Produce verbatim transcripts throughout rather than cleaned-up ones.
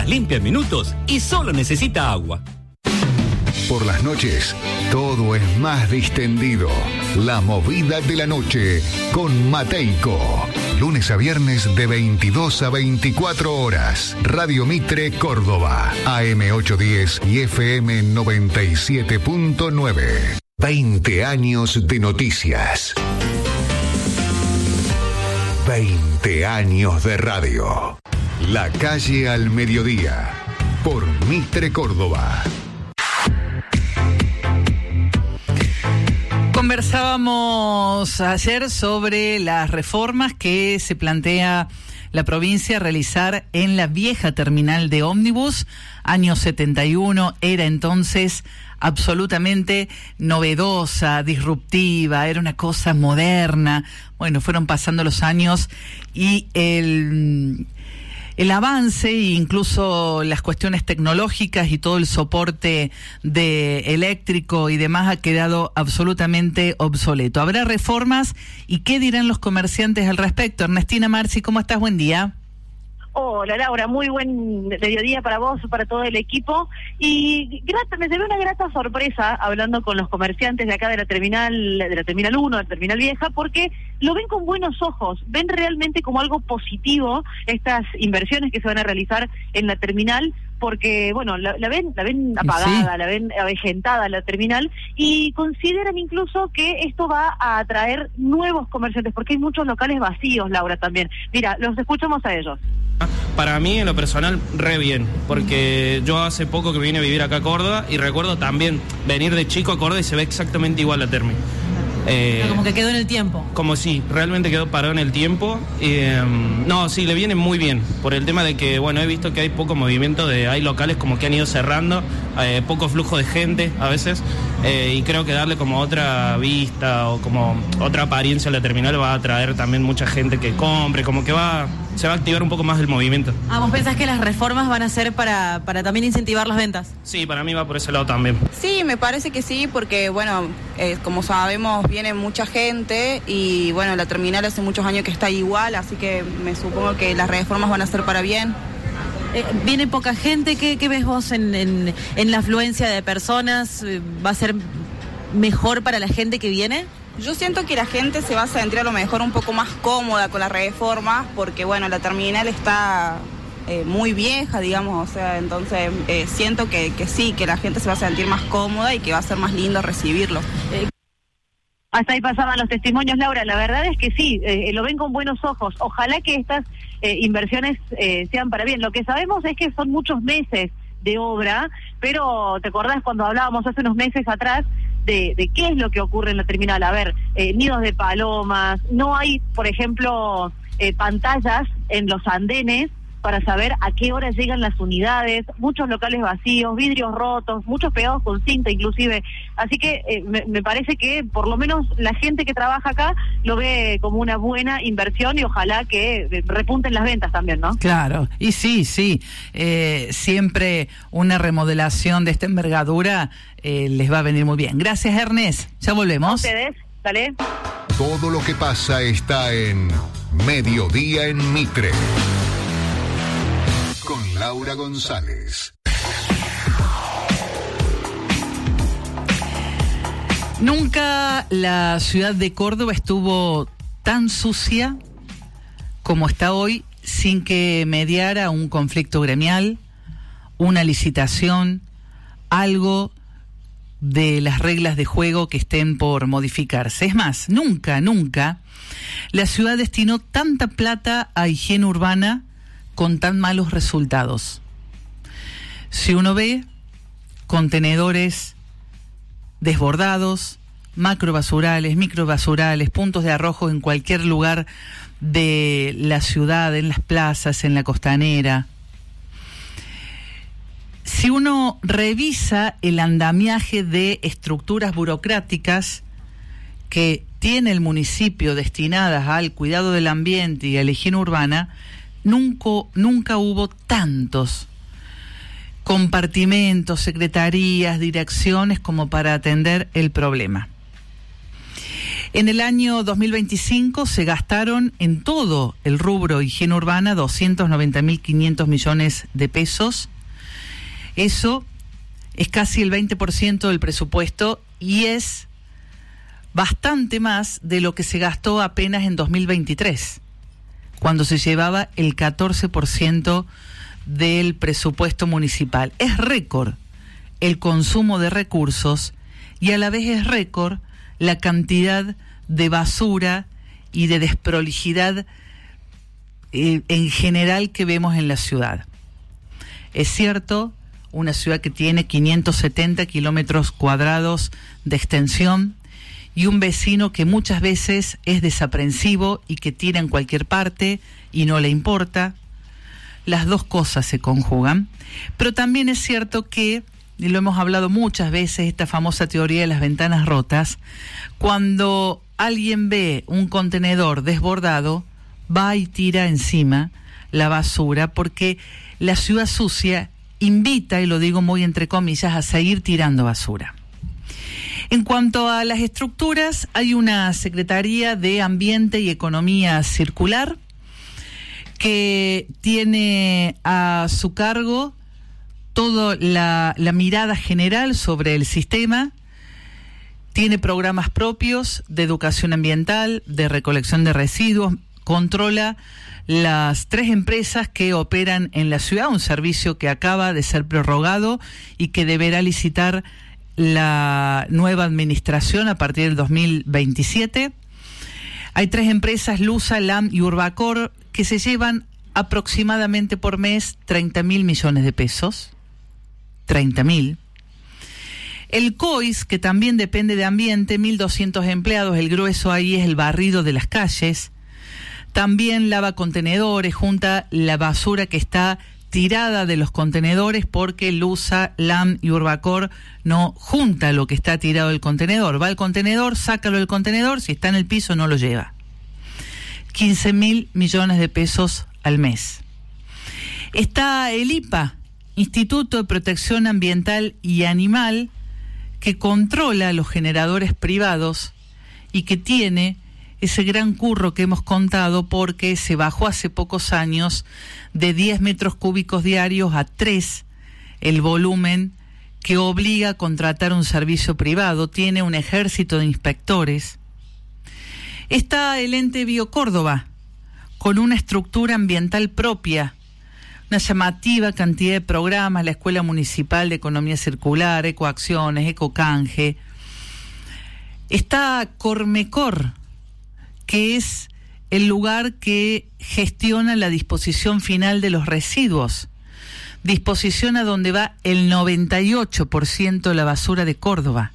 más limpia en minutos y solo necesita agua. Por las noches, todo es más distendido. La movida de la noche con Mateico. Lunes a viernes de veintidós a veinticuatro horas. Radio Mitre Córdoba. A M ochocientos diez y F M noventa y siete punto nueve. veinte años de noticias. veinte años de radio. La calle al mediodía. Por Mitre Córdoba. Conversábamos ayer sobre las reformas que se plantea la provincia realizar en la vieja terminal de ómnibus. Año setenta y uno, era entonces absolutamente novedosa, disruptiva, era una cosa moderna. Bueno, fueron pasando los años y el... El avance e incluso las cuestiones tecnológicas y todo el soporte de eléctrico y demás ha quedado absolutamente obsoleto. ¿Habrá reformas? ¿Y qué dirán los comerciantes al respecto? Ernestina Marci, ¿cómo estás? Buen día. Hola Laura, muy buen mediodía para vos, para todo el equipo. Y grata, me llevé una grata sorpresa hablando con los comerciantes de acá de la terminal, de la terminal uno, de la terminal vieja, porque lo ven con buenos ojos, ven realmente como algo positivo estas inversiones que se van a realizar en la terminal, porque bueno, la, la ven, la ven apagada, sí. La ven avejentada la terminal, y consideran incluso que esto va a atraer nuevos comerciantes, porque hay muchos locales vacíos, Laura, también. Mira, los escuchamos a ellos. Para mí, en lo personal, re bien, porque yo hace poco que vine a vivir acá a Córdoba y recuerdo también venir de chico a Córdoba y se ve exactamente igual la termi. Eh, como que quedó en el tiempo. Como sí, realmente quedó parado en el tiempo. Eh, no, sí, le viene muy bien, por el tema de que, bueno, he visto que hay poco movimiento, de hay locales como que han ido cerrando, eh, poco flujo de gente a veces, eh, y creo que darle como otra vista o como otra apariencia a la terminal va a atraer también mucha gente que compre, como que va... se va a activar un poco más el movimiento. Ah, ¿vos pensás que las reformas van a ser para, para también incentivar las ventas? Sí, para mí va por ese lado también. Sí, me parece que sí, porque bueno, eh, como sabemos, viene mucha gente y bueno, la terminal hace muchos años que está igual, así que me supongo que las reformas van a ser para bien. Eh, viene poca gente, ¿qué, qué ves vos en, en, en la afluencia de personas? ¿Va a ser mejor para la gente que viene? Yo siento que la gente se va a sentir a lo mejor un poco más cómoda con las reformas, porque bueno, la terminal está eh, muy vieja, digamos, o sea, entonces eh, siento que, que sí, que la gente se va a sentir más cómoda y que va a ser más lindo recibirlos. Eh, Hasta ahí pasaban los testimonios, Laura. La verdad es que sí, eh, lo ven con buenos ojos. Ojalá que estas eh, inversiones eh, sean para bien. Lo que sabemos es que son muchos meses de obra, pero ¿te acordás cuando hablábamos hace unos meses atrás de, de qué es lo que ocurre en la terminal? A ver, eh, nidos de palomas, no hay, por ejemplo, eh, pantallas en los andenes para saber a qué hora llegan las unidades, muchos locales vacíos, vidrios rotos, muchos pegados con cinta inclusive, así que eh, me, me parece que por lo menos la gente que trabaja acá lo ve como una buena inversión y ojalá que repunten las ventas también, ¿no? Claro, y sí, sí, eh, siempre una remodelación de esta envergadura eh, les va a venir muy bien. Gracias, Ernest, ya volvemos. ¿A ustedes? ¿Sale? Todo lo que pasa está en Mediodía en Mitre. Con Laura González. Nunca la ciudad de Córdoba estuvo tan sucia como está hoy, sin que mediara un conflicto gremial, una licitación, algo de las reglas de juego que estén por modificarse. Es más, nunca, nunca la ciudad destinó tanta plata a higiene urbana con tan malos resultados. Si uno ve contenedores desbordados, macrobasurales, microbasurales, puntos de arrojo en cualquier lugar de la ciudad, en las plazas, en la costanera. Si uno revisa el andamiaje de estructuras burocráticas que tiene el municipio destinadas al cuidado del ambiente y a la higiene urbana, Nunca, nunca hubo tantos compartimentos, secretarías, direcciones como para atender el problema. En el año dos mil veinticinco se gastaron en todo el rubro higiene urbana doscientos noventa mil quinientos millones de pesos. Eso es casi el veinte por ciento del presupuesto y es bastante más de lo que se gastó apenas en dos mil veintitrés, cuando se llevaba el catorce por ciento del presupuesto municipal. Es récord el consumo de recursos y a la vez es récord la cantidad de basura y de desprolijidad eh, en general que vemos en la ciudad. Es cierto, una ciudad que tiene quinientos setenta kilómetros cuadrados de extensión y un vecino que muchas veces es desaprensivo y que tira en cualquier parte y no le importa. Las dos cosas se conjugan, pero también es cierto que, y lo hemos hablado muchas veces, esta famosa teoría de las ventanas rotas, cuando alguien ve un contenedor desbordado, va y tira encima la basura, porque la ciudad sucia invita, y lo digo muy entre comillas, a seguir tirando basura. En cuanto a las estructuras, hay una Secretaría de Ambiente y Economía Circular que tiene a su cargo toda la, la mirada general sobre el sistema. Tiene programas propios de educación ambiental, de recolección de residuos, controla las tres empresas que operan en la ciudad, un servicio que acaba de ser prorrogado y que deberá licitar la nueva administración a partir del dos mil veintisiete. Hay tres empresas, Lusa, LAM y Urbacor, que se llevan aproximadamente por mes treinta mil millones de pesos. treinta mil. El C O I S, que también depende de ambiente, mil doscientos empleados, el grueso ahí es el barrido de las calles. También lava contenedores, junta la basura que está tirada de los contenedores, porque Lusa, LAM y Urbacor no junta lo que está tirado del contenedor. Va al contenedor, sácalo del contenedor, si está en el piso no lo lleva. quince mil millones de pesos al mes. Está el I P A, Instituto de Protección Ambiental y Animal, que controla los generadores privados y que tiene ese gran curro que hemos contado, porque se bajó hace pocos años de diez metros cúbicos diarios a tres el volumen que obliga a contratar un servicio privado. Tiene un ejército de inspectores. Está el ente Biocórdoba, con una estructura ambiental propia, una llamativa cantidad de programas, la Escuela Municipal de Economía Circular, Ecoacciones, Ecocanje. Está Cormecor, que es el lugar que gestiona la disposición final de los residuos, disposición a donde va el noventa y ocho por ciento de la basura de Córdoba.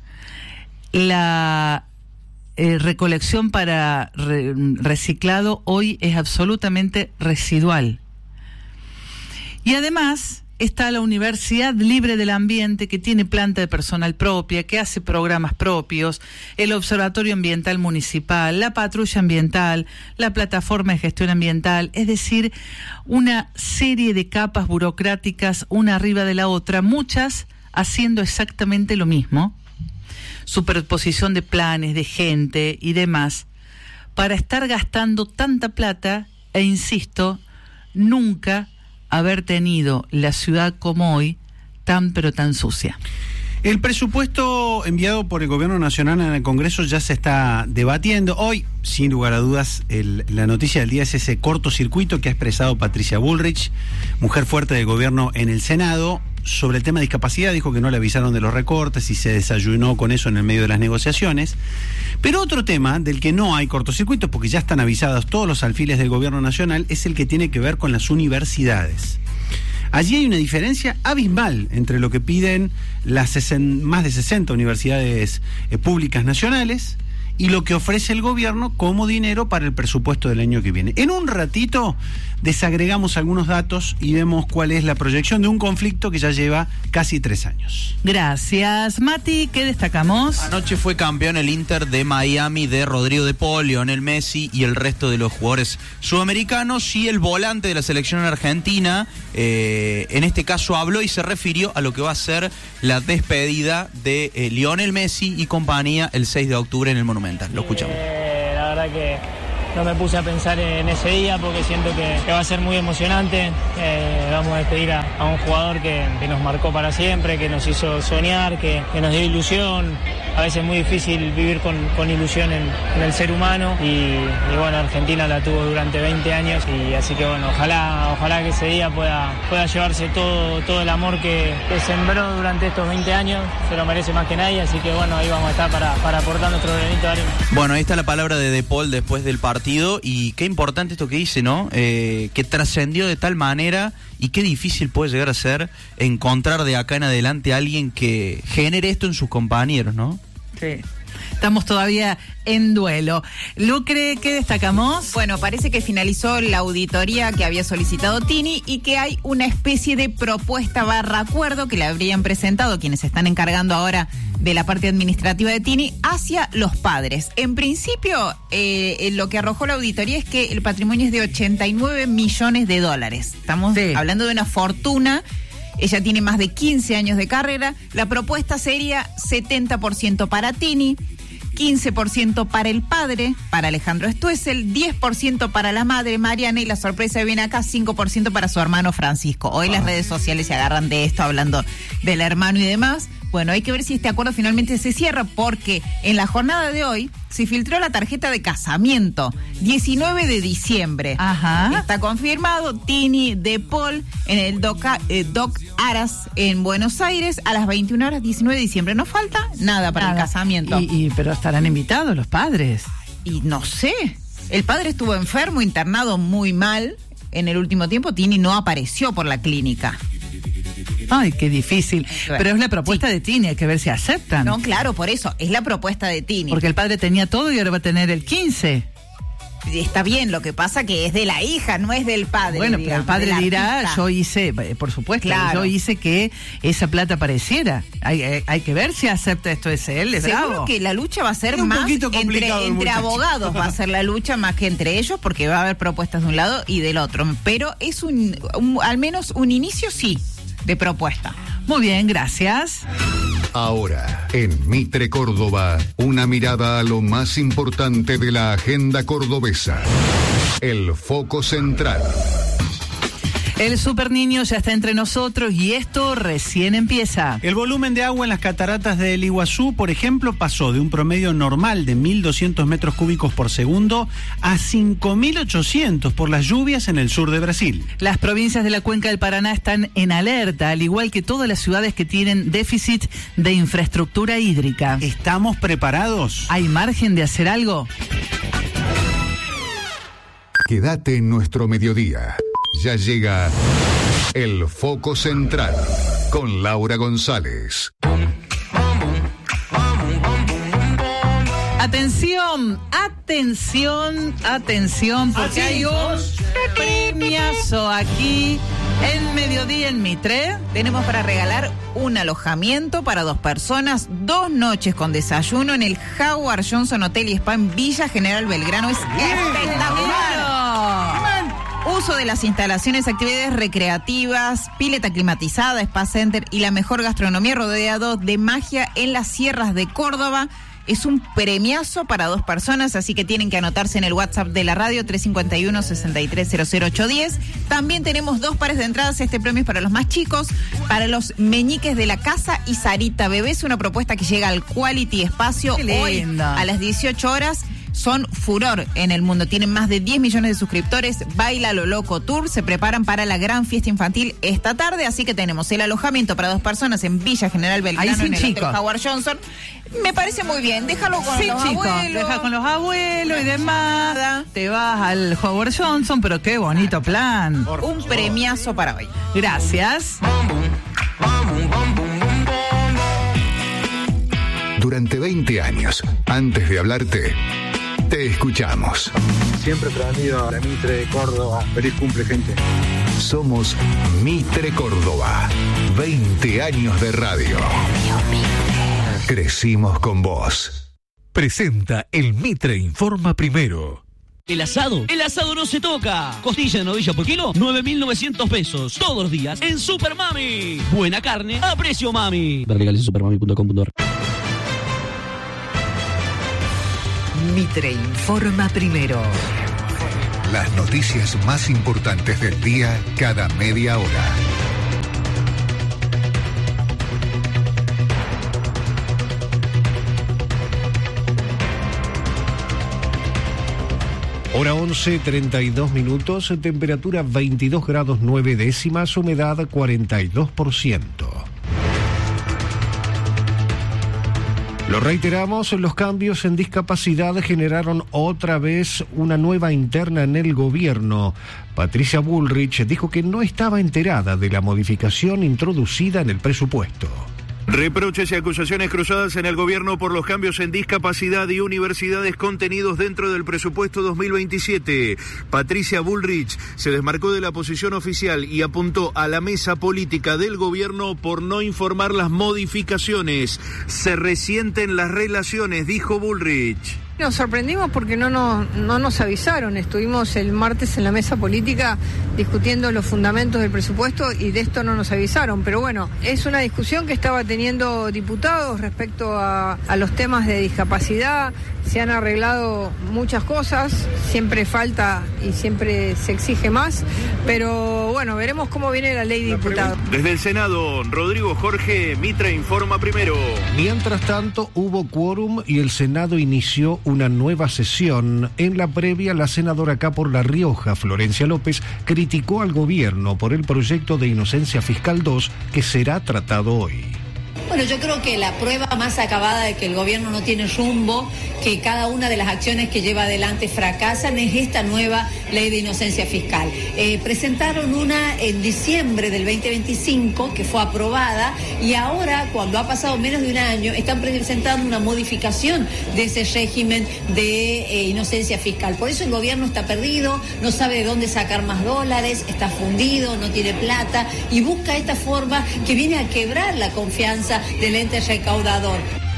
La eh, recolección para re, reciclado hoy es absolutamente residual. Y además está la Universidad Libre del Ambiente, que tiene planta de personal propia, que hace programas propios, el Observatorio Ambiental Municipal, la Patrulla Ambiental, la Plataforma de Gestión Ambiental, es decir, una serie de capas burocráticas una arriba de la otra, muchas haciendo exactamente lo mismo, superposición de planes, de gente y demás, para estar gastando tanta plata e, insisto, nunca haber tenido la ciudad como hoy tan pero tan sucia. El presupuesto enviado por el Gobierno Nacional en el Congreso ya se está debatiendo. Hoy, sin lugar a dudas, el, la noticia del día es ese cortocircuito que ha expresado Patricia Bullrich, mujer fuerte del Gobierno en el Senado, sobre el tema de discapacidad. Dijo que no le avisaron de los recortes y se desayunó con eso en el medio de las negociaciones. Pero otro tema del que no hay cortocircuito, porque ya están avisados todos los alfiles del Gobierno Nacional, es el que tiene que ver con las universidades. Allí hay una diferencia abismal entre lo que piden las sesen, más de sesenta universidades eh, públicas nacionales y lo que ofrece el gobierno como dinero para el presupuesto del año que viene. En un ratito desagregamos algunos datos y vemos cuál es la proyección de un conflicto que ya lleva casi tres años. Gracias, Mati. ¿Qué destacamos? Anoche fue campeón el Inter de Miami de Rodrigo de Paul, Lionel Messi y el resto de los jugadores sudamericanos, y el volante de la selección argentina, eh, en este caso habló y se refirió a lo que va a ser la despedida de eh, Lionel Messi y compañía el seis de octubre en el Monumental. Monumental. Lo escuchamos. Eh, la verdad que no me puse a pensar en ese día porque siento que, que va a ser muy emocionante. Eh, vamos a despedir a, a un jugador que, que nos marcó para siempre, que nos hizo soñar, que, que nos dio ilusión. A veces es muy difícil vivir con, con ilusión en, en el ser humano y, y bueno, Argentina la tuvo durante veinte años y así que bueno, ojalá ojalá que ese día pueda, pueda llevarse todo, todo el amor que, que sembró durante estos veinte años. Se lo merece más que nadie, así que bueno, ahí vamos a estar para, para aportar nuestro granito de arena. Bueno, ahí está la palabra de De Paul después del partido y qué importante esto que dice, ¿no? Eh, que trascendió de tal manera y qué difícil puede llegar a ser encontrar de acá en adelante a alguien que genere esto en sus compañeros, ¿no? Sí. Estamos todavía en duelo. Lucre, ¿qué destacamos? Bueno, parece que finalizó la auditoría que había solicitado Tini y que hay una especie de propuesta barra acuerdo que le habrían presentado quienes se están encargando ahora de la parte administrativa de Tini hacia los padres. En principio, eh, lo que arrojó la auditoría es que el patrimonio es de ochenta y nueve millones de dólares. Estamos sí. hablando de una fortuna. Ella tiene más de quince años de carrera. La propuesta sería setenta por ciento para Tini, quince por ciento para el padre, para Alejandro Stoessel, diez por ciento para la madre Mariana y la sorpresa viene acá, cinco por ciento para su hermano Francisco. Hoy las redes sociales se agarran de esto hablando del hermano y demás. Bueno, hay que ver si este acuerdo finalmente se cierra porque en la jornada de hoy se filtró la tarjeta de casamiento, diecinueve de diciembre. Ajá. Está confirmado, Tini De Paul en el Doc, eh, Doc Aras en Buenos Aires a las veintiuna horas, diecinueve de diciembre. No falta nada para nada. El casamiento. Y, y, pero estarán invitados los padres. Y no sé, el padre estuvo enfermo, internado muy mal en el último tiempo. Tini no apareció por la clínica. Ay, qué difícil. Pero es la propuesta sí. de Tini, hay que ver si aceptan. No, claro, por eso, es la propuesta de Tini. Porque el padre tenía todo y ahora va a tener el quince. Está bien, lo que pasa que es de la hija, no es del padre. Bueno, digamos, pero el padre dirá, artista. yo hice, por supuesto, claro. yo hice que esa plata apareciera. Hay, hay, hay que ver si acepta esto es él, es Seguro bravo. que la lucha va a ser es un más poquito entre, complicado entre abogados, va a ser la lucha más que entre ellos, porque va a haber propuestas de un lado y del otro. Pero es un, un al menos un inicio sí de propuesta. Muy bien, gracias. Ahora, en Mitre Córdoba, una mirada a lo más importante de la agenda cordobesa. El foco central. El Super Niño ya está entre nosotros y esto recién empieza. El volumen de agua en las cataratas del Iguazú, por ejemplo, pasó de un promedio normal de mil doscientos metros cúbicos por segundo a cinco mil ochocientos por las lluvias en el sur de Brasil. Las provincias de la Cuenca del Paraná están en alerta, al igual que todas las ciudades que tienen déficit de infraestructura hídrica. ¿Estamos preparados? ¿Hay margen de hacer algo? Quédate en nuestro mediodía. Ya llega el foco central con Laura González. Atención, atención, atención, porque hay un premiazo aquí en Mediodía en Mitre. Tenemos para regalar un alojamiento para dos personas, dos noches con desayuno en el Howard Johnson Hotel y Spa en Villa General Belgrano. Es espectacular. Uso de las instalaciones, actividades recreativas, pileta climatizada, spa center y la mejor gastronomía rodeado de magia en las sierras de Córdoba. Es un premiazo para dos personas, así que tienen que anotarse en el WhatsApp de la radio tres cinco uno, seis tres cero cero ocho uno cero. También tenemos dos pares de entradas. Este premio es para los más chicos, para los meñiques de la casa y Sarita Bebés, una propuesta que llega al Quality Espacio hoy a las dieciocho horas. Son furor en el mundo, tienen más de diez millones de suscriptores. Baila lo Loco Tour, se preparan para la gran fiesta infantil esta tarde, así que tenemos el alojamiento para dos personas en Villa General Belgrano en el Hotel Howard Johnson. Me parece muy bien, déjalo con sí, los chico, abuelos. Deja con los abuelos y demás. Nada. Te vas al Howard Johnson, pero qué bonito plan. Un premiazo para hoy. Gracias. Durante veinte años, antes de hablarte, te escuchamos. Siempre prendido a la Mitre de Córdoba. Feliz cumple, gente. Somos Mitre Córdoba. veinte años de radio. Crecimos con vos. Presenta el Mitre Informa Primero. El asado, el asado no se toca. Costilla de novilla por kilo, nueve mil novecientos pesos. Todos los días en Super Mami. Buena carne a precio mami. Ver legales en supermami punto com punto ar. Mitre informa primero. Las noticias más importantes del día cada media hora. Hora once, treinta y dos minutos, temperatura veintidós grados nueve décimas, humedad cuarenta y dos por ciento. Lo reiteramos, los cambios en discapacidad generaron otra vez una nueva interna en el gobierno. Patricia Bullrich dijo que no estaba enterada de la modificación introducida en el presupuesto. Reproches y acusaciones cruzadas en el gobierno por los cambios en discapacidad y universidades contenidos dentro del presupuesto dos mil veintisiete. Patricia Bullrich se desmarcó de la posición oficial y apuntó a la mesa política del gobierno por no informar las modificaciones. Se resienten las relaciones, dijo Bullrich. Nos sorprendimos porque no nos, no nos avisaron. Estuvimos el martes en la mesa política discutiendo los fundamentos del presupuesto y de esto no nos avisaron. Pero bueno, es una discusión que estaba teniendo diputados respecto a, a los temas de discapacidad. Se han arreglado muchas cosas, siempre falta y siempre se exige más, pero bueno, veremos cómo viene la ley de diputados. Desde el Senado, Rodrigo Jorge, Mitre informa primero. Mientras tanto, hubo quórum y el Senado inició una nueva sesión. En la previa, la senadora acá por La Rioja, Florencia López, criticó al gobierno por el proyecto de Inocencia Fiscal dos que será tratado hoy. Bueno, yo creo que la prueba más acabada de que el gobierno no tiene rumbo, que cada una de las acciones que lleva adelante fracasan, es esta nueva ley de inocencia fiscal. Eh, presentaron una en diciembre del veinte veinticinco, que fue aprobada, y ahora, cuando ha pasado menos de un año, están presentando una modificación de ese régimen de eh, inocencia fiscal. Por eso el gobierno está perdido, no sabe de dónde sacar más dólares, está fundido, no tiene plata, y busca esta forma que viene a quebrar la confianza del ente recaudador.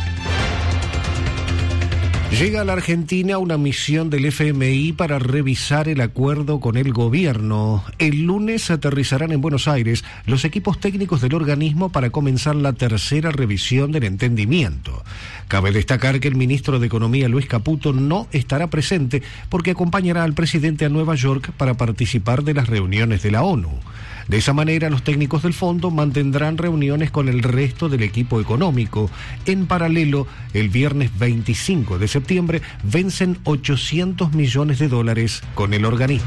Llega a la Argentina una misión del F M I para revisar el acuerdo con el gobierno. El lunes aterrizarán en Buenos Aires los equipos técnicos del organismo para comenzar la tercera revisión del entendimiento. Cabe destacar que el ministro de Economía, Luis Caputo, no estará presente porque acompañará al presidente a Nueva York para participar de las reuniones de la ONU. De esa manera, los técnicos del fondo mantendrán reuniones con el resto del equipo económico. En paralelo, el viernes veinticinco de septiembre vencen ochocientos millones de dólares con el organismo.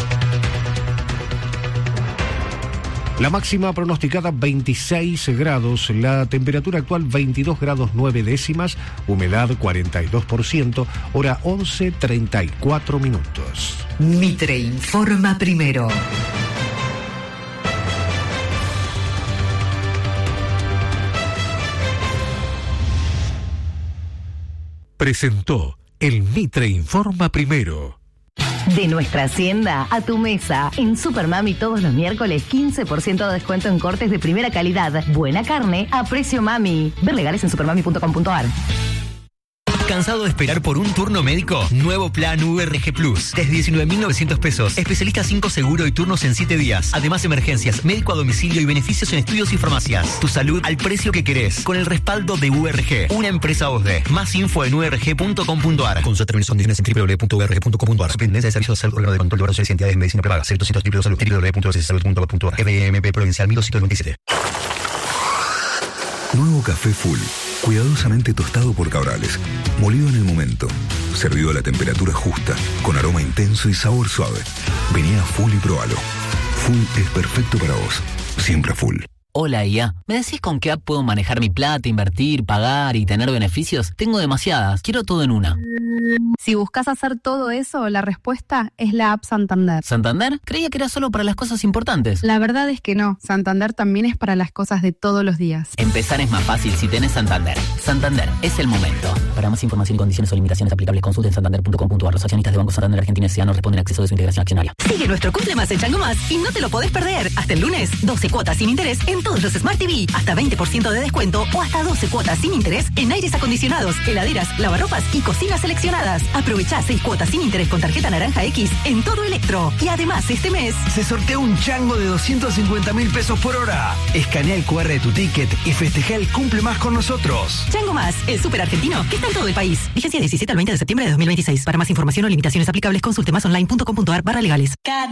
La máxima pronosticada veintiséis grados, la temperatura actual veintidós grados nueve décimas, humedad cuarenta y dos por ciento, hora once treinta y cuatro minutos. Mitre informa primero. Presentó el Mitre informa primero. De nuestra hacienda a tu mesa. En Supermami todos los miércoles quince por ciento de descuento en cortes de primera calidad. Buena carne a precio mami. Ver legales en supermami punto com punto ar. ¿Cansado de esperar por un turno médico? Nuevo plan U R G Plus. Desde diecinueve mil novecientos pesos. Especialista cinco seguro y turnos en siete días. Además, emergencias, médico a domicilio y beneficios en estudios y farmacias. Tu salud al precio que querés. Con el respaldo de U R G. Una empresa O S D E. Más info en u r g punto com punto ar. Consulta términos y condiciones en w w w punto u r g punto com punto ar. Superintendencia de Servicios de Salud, órgano de control de operaciones y entidades de medicina prepaga. cero doscientos triple salud. w w w punto salud punto gov punto ar. F M P Provincial mil doscientos noventa y siete. Nuevo café Full, cuidadosamente tostado por Cabrales, molido en el momento, servido a la temperatura justa, con aroma intenso y sabor suave. Vení a Full y probalo. Full es perfecto para vos, siempre Full. Hola I A, ¿me decís con qué app puedo manejar mi plata, invertir, pagar y tener beneficios? Tengo demasiadas, quiero todo en una. Si buscas hacer todo eso, la respuesta es la app Santander. ¿Santander? Creía que era solo para las cosas importantes. La verdad es que no, Santander también es para las cosas de todos los días. Empezar es más fácil si tenés Santander. Santander, es el momento. Para más información y condiciones o limitaciones aplicables, consulten santander punto com punto ar. Los accionistas de Banco Santander Argentina S A no responden a acceso de su integración accionaria. Sigue nuestro cumple más en Chango Más y no te lo podés perder. Hasta el lunes, doce cuotas sin interés en todo todos los Smart T V. Hasta veinte por ciento de descuento o hasta doce cuotas sin interés en aires acondicionados, heladeras, lavarropas y cocinas seleccionadas. Aprovecha seis cuotas sin interés con tarjeta Naranja X en todo Electro. Y además este mes se sortea un chango de doscientos cincuenta mil pesos por hora. Escanea el cu erre de tu ticket y festeja el cumple más con nosotros. Chango Más, el súper argentino que está en todo el país. Vigencia diecisiete al veinte de septiembre de dos mil veintiséis. Para más información o limitaciones aplicables, consulte más online punto com punto ar barra legales.